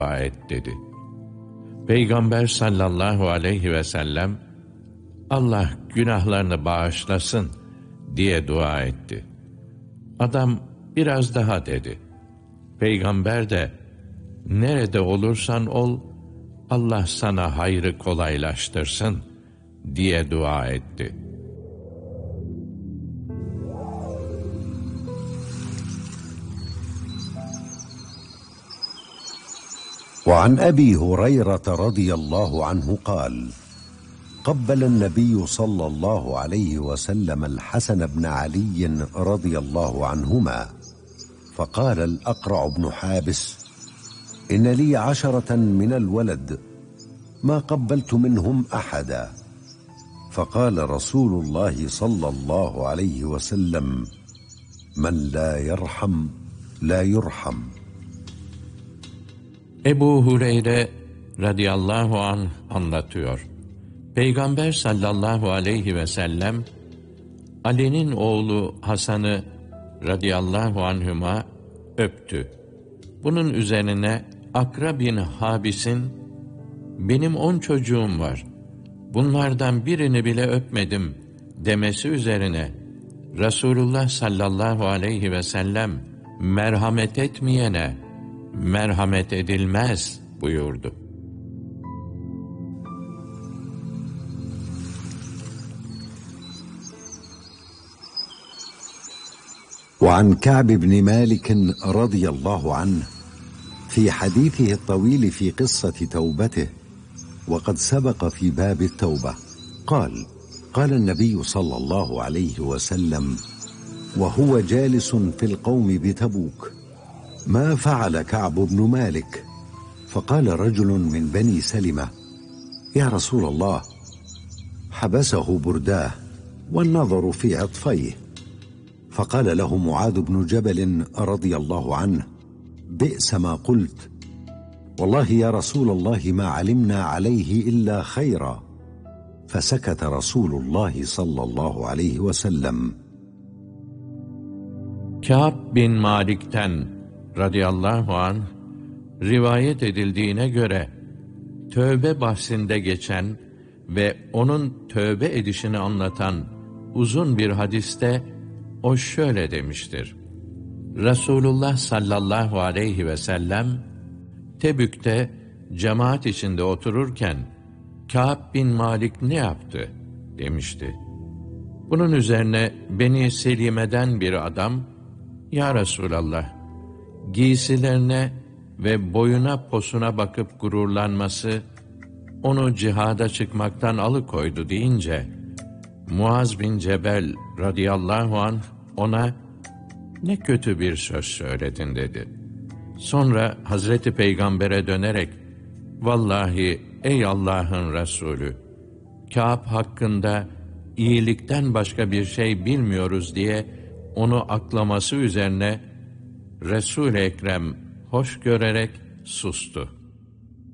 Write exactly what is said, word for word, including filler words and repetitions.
dua et dedi. Peygamber sallallahu aleyhi ve sellem, Allah günahlarını bağışlasın diye dua etti. Adam biraz daha dedi. Peygamber de, nerede olursan ol, Allah sana hayrı kolaylaştırsın diye dua etti. وعن أبي هريرة رضي الله عنه قال: قبل النبي صلى الله عليه وسلم الحسن بن علي رضي الله عنهما، فقال الأقرع بن حابس: إن لي عشرة من الولد ما قبلت منهم أحدا. فقال رسول الله صلى الله عليه وسلم: من لا يرحم لا يرحم. Ebu Hureyre radıyallahu anh anlatıyor. Peygamber sallallahu aleyhi ve sellem, Ali'nin oğlu Hasan'ı radıyallahu anhüma öptü. Bunun üzerine Akra bin Habis'in, benim on çocuğum var, bunlardan birini bile öpmedim demesi üzerine, Resulullah sallallahu aleyhi ve sellem, merhamet etmeyene merhamet edilmez buyurdu. وعن كعب بن مالك رضي الله عنه في حديثه الطويل في قصة توبته، وقد سبق في باب التوبة، قال: قال النبي صلى الله عليه وسلم وهو جالس في القوم بتبوك: ما فعل كعب بن مالك؟ فقال رجل من بني سلمة: يا رسول الله، حبسه برداه والنظر في عطفيه. فقال له معاذ بن جبل رضي الله عنه: بئس ما قلت، والله يا رسول الله ما علمنا عليه إلا خيرا. فسكت رسول الله صلى الله عليه وسلم. Kâb bin Malik'ten radıyallahu anh rivayet edildiğine göre, tövbe bahsinde geçen ve onun tövbe edişini anlatan uzun bir hadiste o şöyle demiştir. Resulullah sallallahu aleyhi ve sellem Tebük'te cemaat içinde otururken Kâb bin Malik ne yaptı demişti. Bunun üzerine Beni Selime'den bir adam, ya Resulallah, giysilerine ve boyuna posuna bakıp gururlanması onu cihada çıkmaktan alıkoydu deyince, Muaz bin Cebel radıyallahu anh ona, ne kötü bir söz söyledin dedi. Sonra Hazreti Peygamber'e dönerek, vallahi ey Allah'ın Resulü, Kâb hakkında iyilikten başka bir şey bilmiyoruz diye onu aklaması üzerine Resul-i Ekrem hoş görerek sustu.